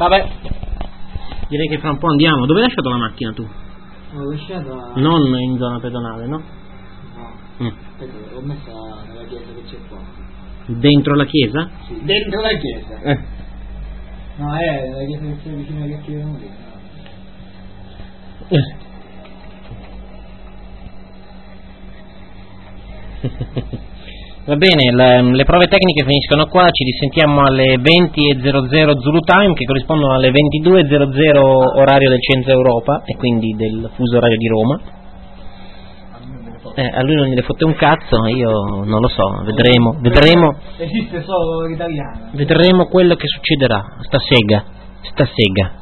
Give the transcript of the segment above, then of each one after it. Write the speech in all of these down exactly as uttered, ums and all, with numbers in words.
Vabbè, direi che fra un po' andiamo. Dove hai lasciato la macchina tu? L'ho lasciata... Non in zona pedonale, no? No, mm. Aspetta, l'ho messa nella chiesa che c'è qua. Dentro la chiesa? Sì, dentro la chiesa. Eh. No, è la chiesa che c'è vicino alla chiesa di Moreno. Eh. Va bene, le, le prove tecniche finiscono qua, ci risentiamo alle venti e zero zero Zulu Time, che corrispondono alle ventidue e zero zero orario del Centro Europa e quindi del fuso orario di Roma. Eh, a lui non gliene fotte un cazzo, io non lo so, vedremo, vedremo. Esiste solo l'italiano. Vedremo quello che succederà, sta sega, sta sega.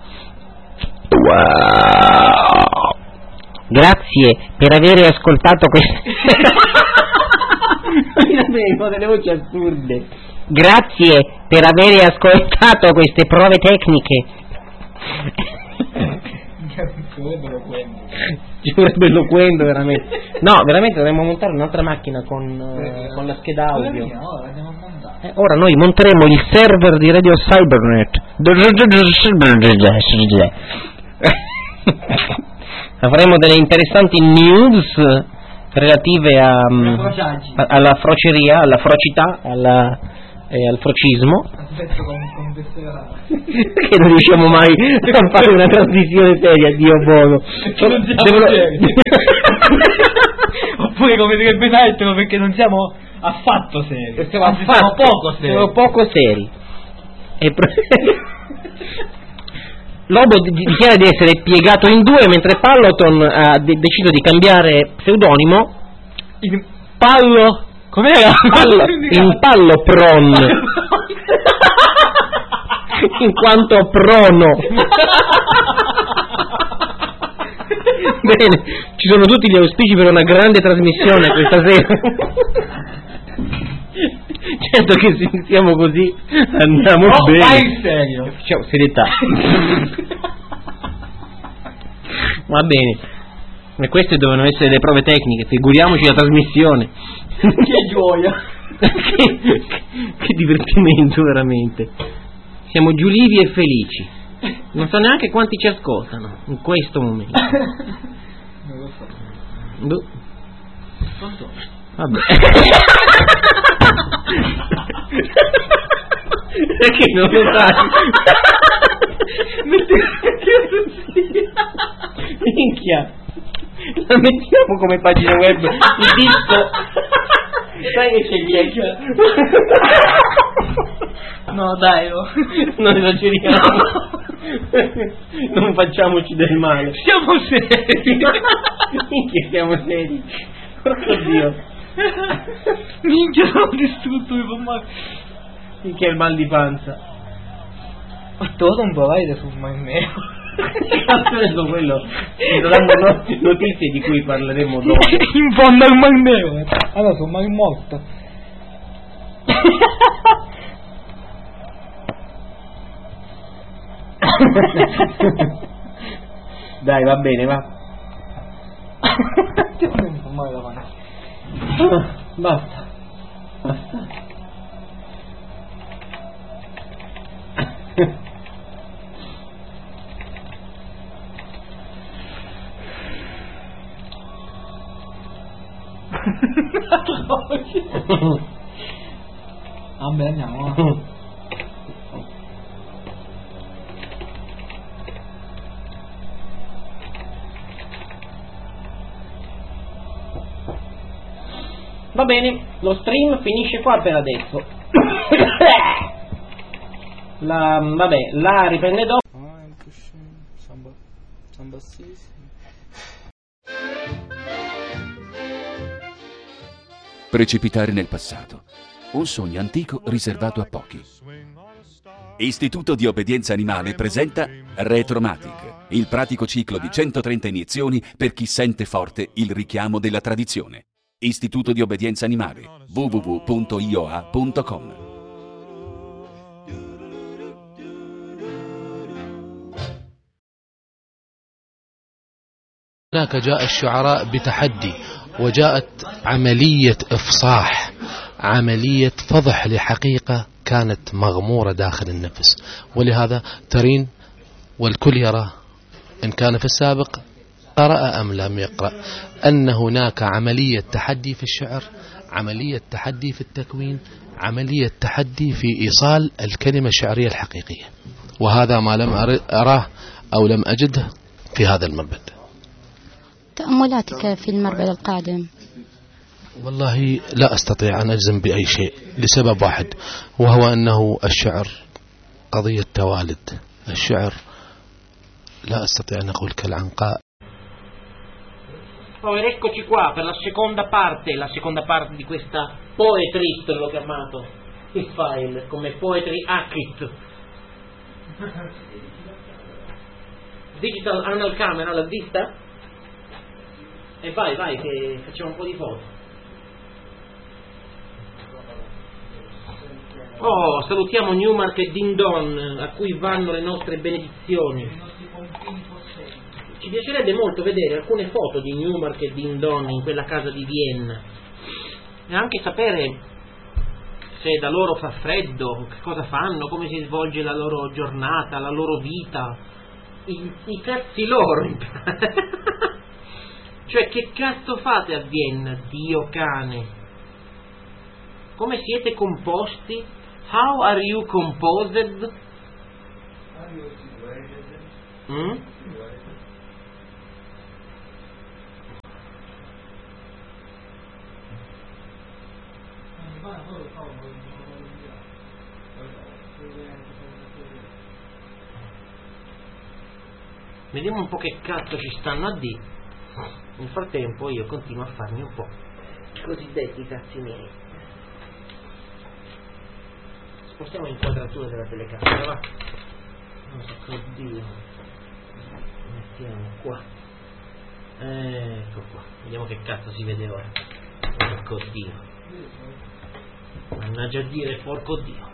Wow. Grazie per aver ascoltato questo. Ho delle voci assurde. Grazie per aver ascoltato queste prove tecniche. Ci vorrebbe eloquendo veramente. No, veramente dovremmo montare un'altra macchina con, uh, con la scheda audio. Eh, ora noi monteremo il server di Radio Cybernet. Avremo delle interessanti news relative a, a, alla froceria, alla frocità, alla, eh, al frocismo. Che non riusciamo mai a fare una trasmissione seria, Dio buono. Devo... Oppure come direbbe Nitro, perché non siamo affatto seri. Siamo, affatto, siamo poco seri. Siamo poco seri. E pro... Lobo dichiara di essere piegato in due, mentre Palloton ha de- deciso di cambiare pseudonimo in Pallo, com'era? Pallo, in Pallopron, in quanto prono. Bene, ci sono tutti gli auspici per una grande trasmissione questa sera. Certo che se iniziamo così andiamo no, bene. Vai in serio. Facciamo serietà. Va bene. E queste dovevano essere le prove tecniche, figuriamoci la trasmissione. Che gioia. che, che divertimento veramente. Siamo giulivi e felici. Non so neanche quanti ci ascoltano in questo momento. Non lo so. Boh. Quanto? Vabbè. Perché non lo sai? Minchia. La mettiamo come pagina web. Il disco. Sai che c'è il gag? No dai, no. Non esageriamo. Non facciamoci del male. Siamo seri. Minchia, siamo seri. Oddio. Minchia, sono distrutto di pomare. Minchia, il mal di panza. Ma te lo un po' vai su Magneo. Adesso quello ci daranno notizie di cui parleremo dopo. In fondo al Magneo. Allora sono mai morto. Dai, va bene, va. Non mai davanti. Basta. Basta. Vabbè, andiamo. Va bene, lo stream finisce qua per adesso. La, vabbè, la riprende dopo. Precipitare nel passato. Un sogno antico riservato a pochi. Istituto di Obbedienza Animale presenta Retromatic, il pratico ciclo di centotrenta iniezioni per chi sente forte il richiamo della tradizione. Istituto di Obbedienza Animale, w w w punto i o a punto com. هناك جاء الشعراء بتحدي وجاءت عملية إفصاح، عملية فضح لحقيقة كانت مغمورة داخل النفس. ولهذا ترين والكل يراه إن كان في السابق قرأ أم لم يقرأ أن هناك عملية تحدي في الشعر، عملية تحدي في التكوين، عملية تحدي في إيصال الكلمة الشعرية الحقيقية، وهذا ما لم أراه أو لم أجده في هذا المربد. تأملاتك في المربد القادم؟ والله لا أستطيع أن أجزم بأي شيء لسبب واحد، وهو أنه الشعر قضية توالد. الشعر لا أستطيع أن أقول كالعنقاء. Oh, ed eccoci qua per la seconda parte, la seconda parte di questa Poetrist, l'ho chiamato il file, come Poetry Hackit. Digital Anal Camera, l'ha vista? E vai, vai, che facciamo un po' di foto. Oh, salutiamo Newmark e Dindon, a cui vanno le nostre benedizioni. Ci piacerebbe molto vedere alcune foto di Newmark e Dindon in quella casa di Vienna e anche sapere se da loro fa freddo, che cosa fanno, come si svolge la loro giornata, la loro vita, i, i cazzi loro. Cioè, che cazzo fate a Vienna, Dio cane? Come siete composti? How are you composed? Mm? Vediamo un po' che cazzo ci stanno a dire. Nel frattempo io continuo a farmi un po' i cosiddetti cazzi miei. Spostiamo l'inquadratura della telecamera, va? Oddio. Mettiamo qua. Ecco qua. Vediamo che cazzo si vede ora. Porco Dio. Mannaggia a dire, porco Dio.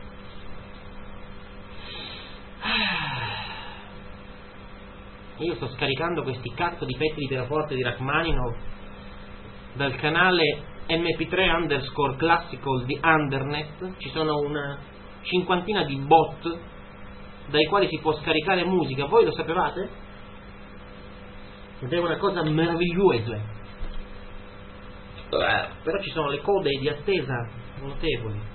Io sto scaricando questi cazzo di pezzi di terraforte di Rachmaninov dal canale M P tre underscore classical di Undernet. Ci sono una cinquantina di bot dai quali si può scaricare musica. Voi lo sapevate? Ed è una cosa meravigliosa. Però ci sono le code di attesa notevoli.